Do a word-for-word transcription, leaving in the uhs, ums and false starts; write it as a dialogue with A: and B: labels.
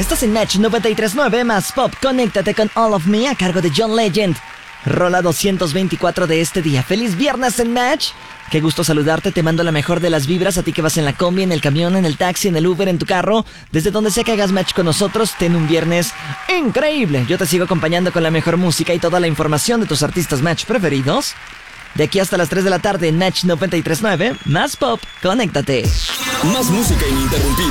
A: Estás en Match noventa y tres punto nueve más Pop. Conéctate con All of Me a cargo de John Legend. Rola doscientos veinticuatro de este día. ¡Feliz viernes en Match! Qué gusto saludarte, te mando la mejor de las vibras a ti que vas en la combi, en el camión, en el taxi, en el Uber, en tu carro. Desde donde sea que hagas match con nosotros, ten un viernes increíble. Yo te sigo acompañando con la mejor música y toda la información de tus artistas match preferidos. De aquí hasta las tres de la tarde en Match noventa y tres punto nueve, más Pop. Conéctate.
B: Más música ininterrumpida.